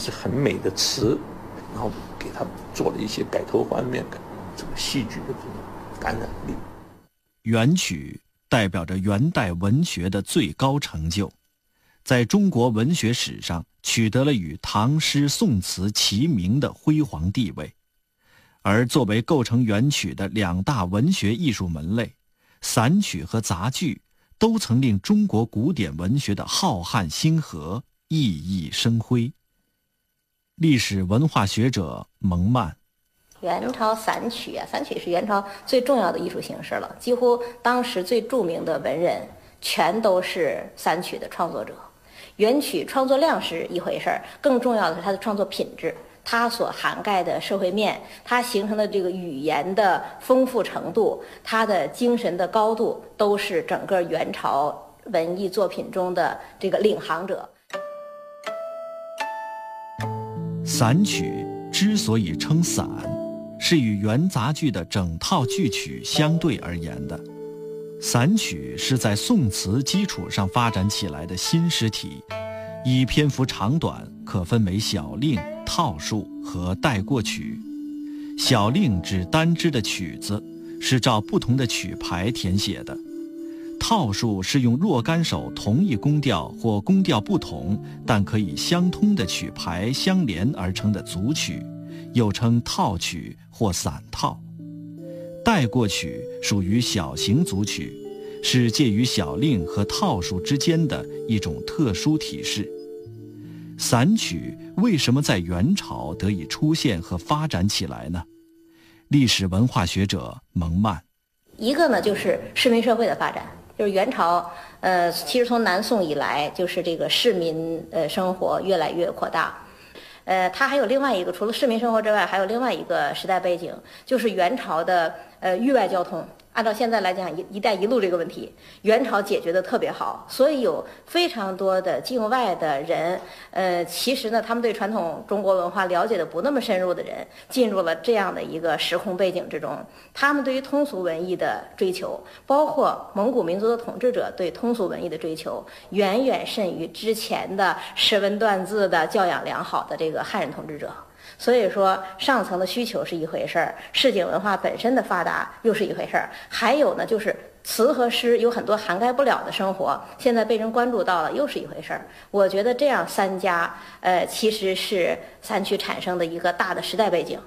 是很美的词，然后给它做了一些改头换面，这个戏剧的这种感染力。 元曲代表着元代文学的最高成就，在中国文学史上取得了与唐诗宋词齐名的辉煌地位。而作为构成元曲的两大文学艺术门类，散曲和杂剧都曾令中国古典文学的浩瀚星河熠熠生辉。历史文化学者蒙曼， 元朝散曲啊，散曲是元朝最重要的艺术形式了，几乎当时最著名的文人全都是散曲的创作者。元曲创作量是一回事儿，更重要的是它的创作品质，它所涵盖的社会面，它形成的这个语言的丰富程度，它的精神的高度，都是整个元朝文艺作品中的这个领航者。 散曲之所以称散，是与元杂剧的整套剧曲相对而言的。散曲是在宋词基础上发展起来的新诗体，依篇幅长短可分为小令、套数和带过曲。小令指单支的曲子，是照不同的曲牌填写的；套数是用若干首同一宫调或宫调不同但可以相通的曲牌相连而成的组曲，又称套曲或散套。带过曲属于小型组曲，是介于小令和套数之间的一种特殊体式。散曲为什么在元朝得以出现和发展起来呢？历史文化学者蒙曼， 一个呢就是市民社会的发展，就是元朝，其实从南宋以来，就是这个市民生活越来越扩大。它还有另外一个，除了市民生活之外，还有另外一个时代背景，就是元朝的域外交通。按照现在来讲，一带一路这个问题，元朝解决的特别好，所以有非常多的境外的人，其实呢，他们对传统中国文化了解的不那么深入的人，进入了这样的一个时空背景之中，他们对于通俗文艺的追求，包括蒙古民族的统治者对通俗文艺的追求，远远甚于之前的识文断字的教养良好的这个汉人统治者。所以说，上层的需求是一回事儿，市井文化本身的发达又是一回事儿。还有呢，就是词和诗有很多涵盖不了的生活，现在被人关注到了，又是一回事儿。我觉得这样三家，其实是散曲产生的一个大的时代背景。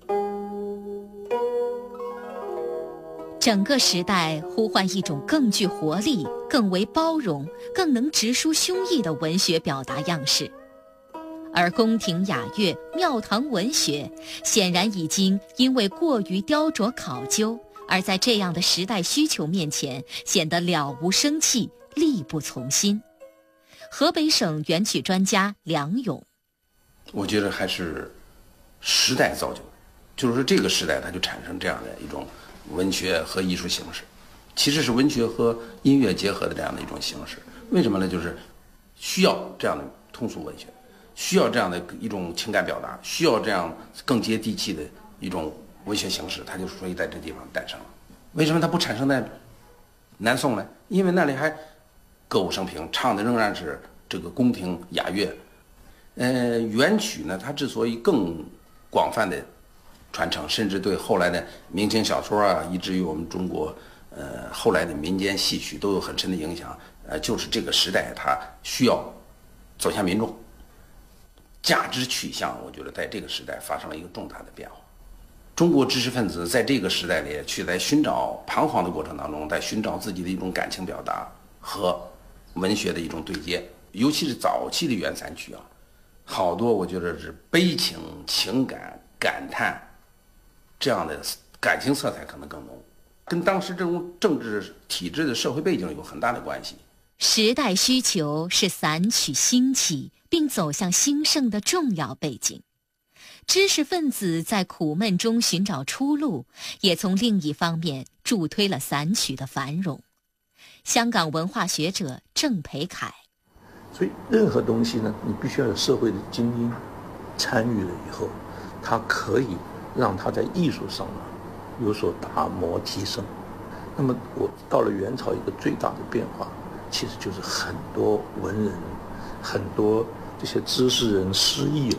整个时代呼唤一种更具活力、更为包容、更能直抒胸臆的文学表达样式。而宫廷雅乐、庙堂文学显然已经因为过于雕琢考究，而在这样的时代需求面前显得了无生气，力不从心。河北省元曲专家梁勇， 我觉得还是时代造就，就是说这个时代它就产生这样的一种文学和艺术形式，其实是文学和音乐结合的这样的一种形式。为什么呢？就是需要这样的通俗文学，需要这样的一种情感表达，需要这样更接地气的一种文学形式，它就所以在这地方诞生了。为什么它不产生在南宋呢？因为那里还歌舞升平，唱的仍然是这个宫廷雅乐。元曲呢，它之所以更广泛的传承，甚至对后来的明清小说啊，以至于我们中国后来的民间戏曲都有很深的影响。就是这个时代它需要走向民众。价值取向，我觉得在这个时代发生了一个重大的变化。中国知识分子在这个时代里去在寻找彷徨的过程当中，在寻找自己的一种感情表达和文学的一种对接。尤其是早期的元散曲啊，好多我觉得是悲情、情感、感叹这样的感情色彩可能更浓，跟当时这种政治体制的社会背景有很大的关系。 时代需求是散曲兴起并走向兴盛的重要背景，知识分子在苦闷中寻找出路，也从另一方面助推了散曲的繁荣。香港文化学者郑培凯， 所以任何东西呢，你必须要有社会的精英参与了以后，它可以让它在艺术上呢有所打磨提升。那么我到了元朝，一个最大的变化其实就是很多文人，很多这些知识人失意了。